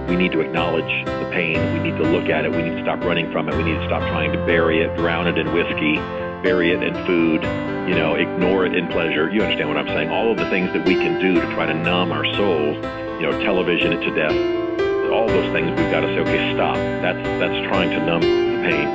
We need to acknowledge the pain. We need to look at it. We need to stop running from it. We need to stop trying to bury it, drown it in whiskey, bury it in food, ignore it in pleasure. You understand what I'm saying? All of the things that we can do to try to numb our souls, television it to death, all those things we've got to say, okay, stop. That's trying to numb the pain.